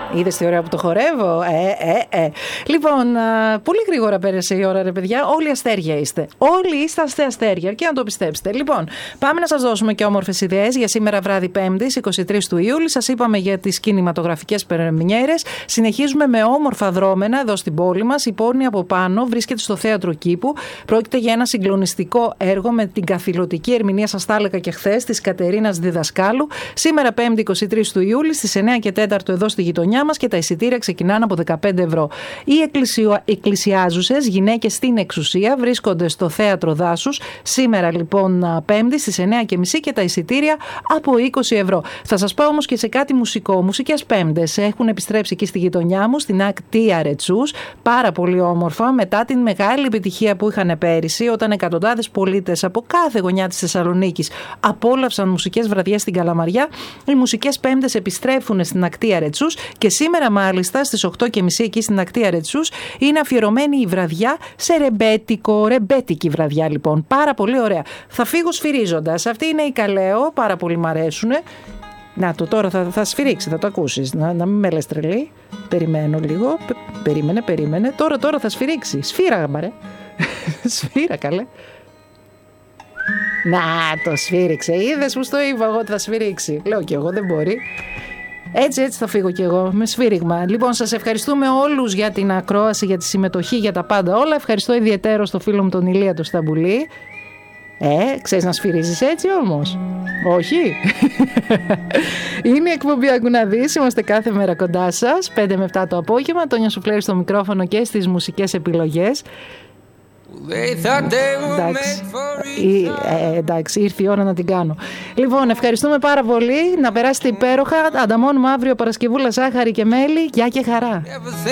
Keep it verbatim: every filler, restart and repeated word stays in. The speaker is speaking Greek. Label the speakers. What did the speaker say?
Speaker 1: Είδες τι ωραία που το χορεύω. Ε, ε, ε. Λοιπόν, α, πολύ γρήγορα πέρασε η ώρα, ρε παιδιά. Όλοι αστέρια είστε. Όλοι είστε αστέρια, και να το πιστέψετε. Λοιπόν, πάμε να σας δώσουμε και όμορφες ιδέες για σήμερα βράδυ Πέμπτης, εικοστή τρίτη του Ιούλη. Σας είπαμε για τις κινηματογραφικές πρεμιέρες. Συνεχίζουμε με όμορφα δρόμενα εδώ στην πόλη μας. Η Πόρνη από πάνω βρίσκεται στο Θέατρο Κήπου. Πρόκειται για ένα συγκλονιστικό έργο με την καθηλωτική ερμηνεία, σας τα έλεγα και χθες, της Κατερίνας Διδασκάλου. Σήμερα Πέμπτη, εικοστή τρίτη του Ιούλη, στις εννιά και τέσσερα εδώ στη γειτονιά μας, και τα εισιτήρια ξεκινάνε από δεκαπέντε ευρώ. Οι εκκλησιο... εκκλησιάζουσες γυναίκες στην εξουσία βρίσκονται στο Θέατρο Δάσους. Σήμερα λοιπόν Πέμπτη στις εννιά και τριάντα και τα εισιτήρια από είκοσι ευρώ. Θα σας πάω όμως και σε κάτι μουσικό. Μουσικές Πέμπτες έχουν επιστρέψει εκεί στη γειτονιά μου, στην Ακτία Ρετσούς. Πάρα πολύ όμορφα, μετά την μεγάλη επιτυχία που είχαν πέρυσι, όταν εκατοντάδες πολίτες από κάθε γωνιά της Θεσσαλονίκης απόλαυσαν μουσικές βραδιές στην Καλαμαριά. Οι Μουσικές Πέμπτες επιστρέφουν στην Ακτία Ρετσούς και σήμερα μάλιστα στις οκτώ και μισή εκεί στην Ακτία Ρετσούς είναι αφιερωμένη η βραδιά σε ρεμπέτικο, ρεμπέτικη βραδιά λοιπόν. Πάρα πολύ ωραία. Θα φύγω σφυρίζοντας. Αυτή είναι η Καλέο, πάρα πολύ μ' αρέσουνε. Να το, τώρα θα, θα σφυρίξει, θα το ακούσεις. Να, να μην με λες τρελή. Περιμένω λίγο. Πε, περίμενε, περίμενε. Τώρα, τώρα θα σφυρίξει. Σφύρα, μπαρε. Σφύρα, καλέ. Να, το σφύριξε. Είδες που στο είπα εγώ ότι θα σφυρίξει. Λέω και εγώ, δεν μπορεί. Έτσι, έτσι θα φύγω κι εγώ, με σφύριγμα. Λοιπόν, σας ευχαριστούμε όλους για την ακρόαση, για τη συμμετοχή, για τα πάντα όλα. Ευχαριστώ ιδιαίτερο στο φίλο μου τον Ηλία το Σταμπουλή. Ε, ξέρεις να σφυρίζεις έτσι όμως? Όχι. Είναι η εκπομπή Άκου να δεις. Είμαστε κάθε μέρα κοντά σας, πέντε με επτά το απόγευμα. Τόνια Σουφλέρη στο μικρόφωνο και στις μουσικές επιλογές. Εντάξει, ε, εντάξει, ήρθε η ώρα να την κάνω. Λοιπόν, ευχαριστούμε πάρα πολύ. Να περάσετε υπέροχα. Ανταμώνουμε αύριο Παρασκευούλα, ζάχαρη και μέλι. Γεια και χαρά.